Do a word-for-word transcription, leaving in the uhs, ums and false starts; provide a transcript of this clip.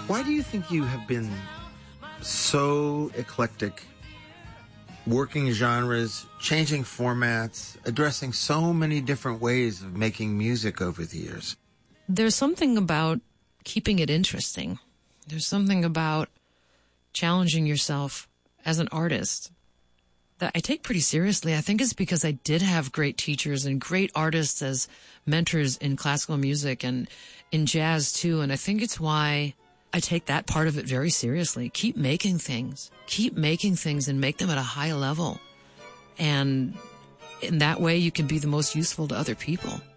Why do you think you have been so eclectic, working genres, changing formats, addressing so many different ways of making music over the years? There's something about keeping it interesting. There's something about challenging yourself as an artist that I take pretty seriously. I think it's because I did have great teachers and great artists as mentors in classical music and in jazz too. And I think it's why I take that part of it very seriously. Keep making things. Keep making things and make them at a high level. And in that way, you can be the most useful to other people.